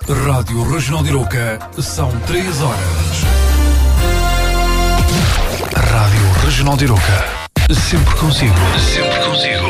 Rádio Regional de Arouca, são 3 horas. Rádio Regional de Arouca, sempre consigo. Sempre consigo.